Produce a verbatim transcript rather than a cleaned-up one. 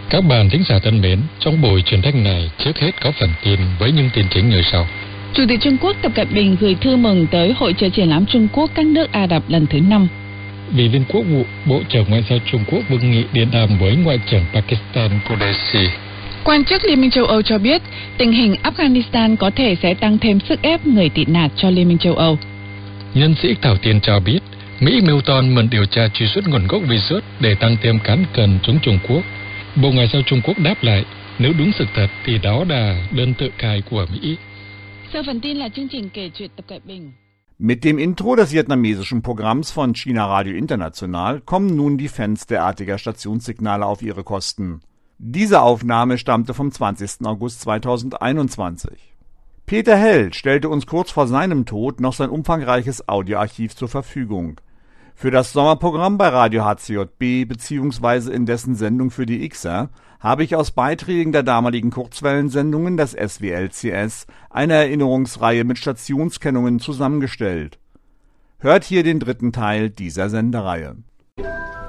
Các bạn thính giả thân mến, trong buổi truyền thanh này, trước hết có phần tin với những tin chính như sau. Chủ tịch Trung Quốc Tập Cận Bình gửi thư mừng tới Hội chợ triển lãm Trung Quốc các nước Ả Rập lần thứ năm. Ủy viên Quốc vụ, Bộ trưởng Ngoại giao Trung Quốc Vương Nghị điện đàm với Ngoại trưởng Pakistan Qureshi. Quan chức Liên minh châu Âu cho biết, tình hình Afghanistan có thể sẽ tăng thêm sức ép người tị nạn cho Liên minh châu Âu. Nhân sĩ Thảo Tiên cho biết, Mỹ mưu toan mượn điều tra truy xuất nguồn gốc virus để tăng thêm cán cân chống Trung Quốc. Bộ Ngoại giao Trung Quốc đáp lại, nếu đúng sự thật thì đó là đơn tự cai của Mỹ. Sau phần tin là chương trình kể chuyện Tập Cận Bình. Mit dem Intro des vietnamesischen Programms von China Radio International kommen nun die Fans derartiger Stationssignale auf ihre Kosten. Diese Aufnahme stammte vom zwanzigsten August zweitausendeinundzwanzig. Peter Hell stellte uns kurz vor seinem Tod noch sein umfangreiches Audioarchiv zur Verfügung. Für das Sommerprogramm bei Radio H C J B bzw. in dessen Sendung für die Xer habe ich aus Beiträgen der damaligen Kurzwellensendungen des S W L C S eine Erinnerungsreihe mit Stationskennungen zusammengestellt. Hört hier den dritten Teil dieser Sendereihe.